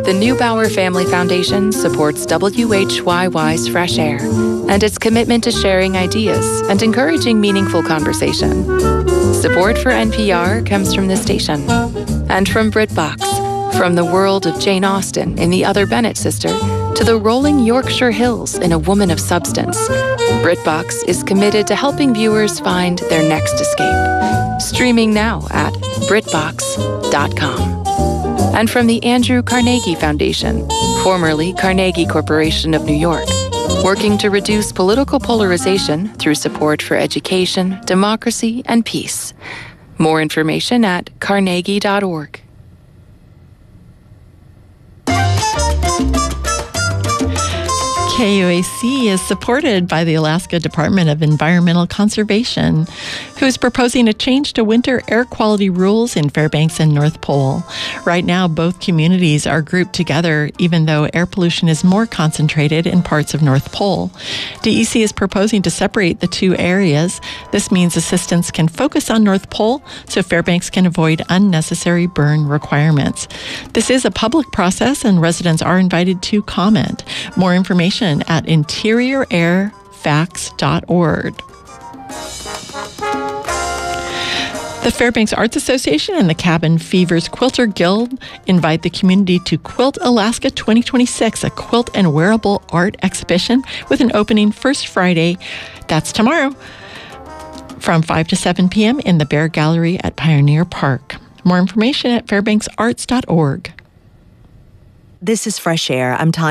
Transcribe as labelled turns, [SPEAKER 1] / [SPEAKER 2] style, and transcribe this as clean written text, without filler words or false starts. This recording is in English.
[SPEAKER 1] The Neubauer Family Foundation supports WHYY's Fresh Air and its commitment to sharing ideas and encouraging meaningful conversation. Support for NPR comes from the station and from BritBox, from the world of Jane Austen in The Other Bennet Sister to the rolling Yorkshire Hills in A Woman of Substance. BritBox is committed to helping viewers find their next escape. Streaming now at BritBox.com. And from the Andrew Carnegie Foundation, formerly Carnegie Corporation of New York, working to reduce political polarization through support for education, democracy, and peace. More information at carnegie.org.
[SPEAKER 2] KUAC is supported by the Alaska Department of Environmental Conservation, who is proposing a change to winter air quality rules in Fairbanks and North Pole. Right now, both communities are grouped together, even though air pollution is more concentrated in parts of North Pole. DEC is proposing to separate the two areas. This means assistance can focus on North Pole, so Fairbanks can avoid unnecessary burn requirements. This is a public process, and residents are invited to comment. More information at interiorairfacts.org. The Fairbanks Arts Association and the Cabin Fevers Quilter Guild invite the community to Quilt Alaska 2026, a quilt and wearable art exhibition with an opening first Friday, that's tomorrow, from 5 to 7 p.m. in the Bear Gallery at Pioneer Park. More information at fairbanksarts.org.
[SPEAKER 3] This is Fresh Air. I'm Tanya.